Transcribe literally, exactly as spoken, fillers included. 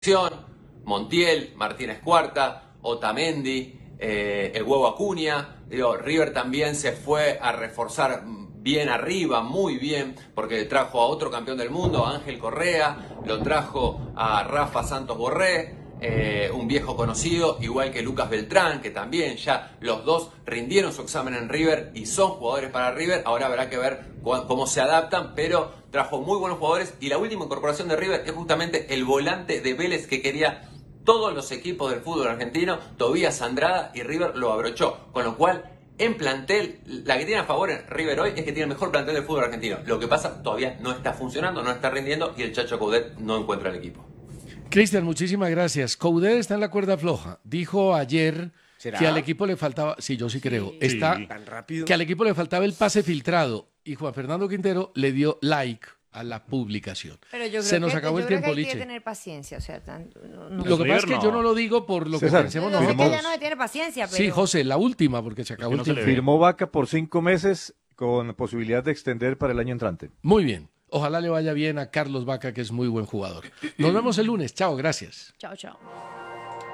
Montiel, Martínez Cuarta, Otamendi, eh, el huevo Acuña. Digo, River también se fue a reforzar bien arriba, muy bien, porque trajo a otro campeón del mundo, a Ángel Correa, lo trajo a Rafa Santos Borré, eh, un viejo conocido, igual que Lucas Beltrán, que también ya los dos rindieron su examen en River y son jugadores para River. Ahora habrá que ver cómo se adaptan, pero trajo muy buenos jugadores. Y la última incorporación de River es justamente el volante de Vélez que quería todos los equipos del fútbol argentino, Tobías Andrada, y River lo abrochó. Con lo cual, en plantel, la que tiene a favor en River hoy es que tiene el mejor plantel del fútbol argentino. Lo que pasa, todavía no está funcionando, no está rindiendo y el Chacho Coudet no encuentra el equipo. Cristian, muchísimas gracias. Coudet está en la cuerda floja. Dijo ayer ¿Será? que al equipo le faltaba, sí, yo sí, sí creo, está tan rápido, que al equipo le faltaba el pase filtrado y Juan Fernando Quintero le dio like a la publicación. Pero yo creo Se nos que, acabó yo el creo tiempo, que hay Liche. que tener paciencia, o sea, tan, no, no. Lo que pasa es que yo no lo digo por lo César, que pensemos Yo sé nosotros. que ya no se tiene paciencia, pero... Sí, José, la última, porque se acabó Es que el no se tiempo. le ve. Firmó Vaca por cinco meses con posibilidad de extender para el año entrante. Muy bien. Ojalá le vaya bien a Carlos Vaca, que es muy buen jugador. Nos vemos el lunes. Chao, gracias. Chao, chao.